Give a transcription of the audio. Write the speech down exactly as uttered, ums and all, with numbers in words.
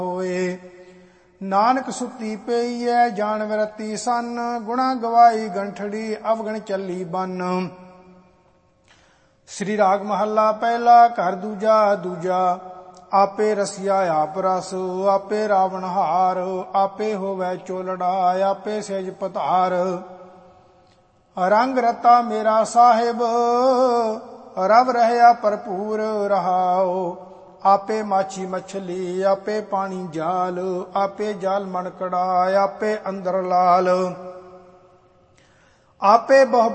ਹੋਏ। ਨਾਨਕ ਸੁੱਤੀ ਪਈ ਐ ਜਾਣ ਵਿਰਤੀ ਸੰਨ, ਗੁਣਾ ਗਵਾਈ ਗੰਠੜੀ ਅਵਗਣ ਚੱਲੀ ਬੰਨ। ਸ੍ਰੀ ਰਾਗ ਮਹੱਲਾ ਪਹਿਲਾ। ਘਰ ਦੂਜਾ ਦੂਜਾ ਆਪੇ ਰਸਿਆ ਆਪ ਰਸ, ਆਪੇ ਰਾਵਣ ਹਾਰ, ਆਪੇ ਹੋਵੈ ਚੋਲੜਾ, ਆਪੇ ਸਹਿਜ ਪਧਾਰ। ਰੰਗ ਰਤਾ ਮੇਰਾ ਸਾਹਿਬ, ਰਵ ਰਹਿਆ ਭਰਪੂਰ ਰਹਾਓ। ਆਪੇ ਮਾਛੀ ਮਛਲੀ, ਆਪੇ ਪਾਣੀ ਜਾਲ, ਆਪੇ ਜਾਲ ਮਣਕੜਾ, ਆਪੇ ਅੰਦਰ ਲਾਲ। ਆਪੇ ਬਹੁ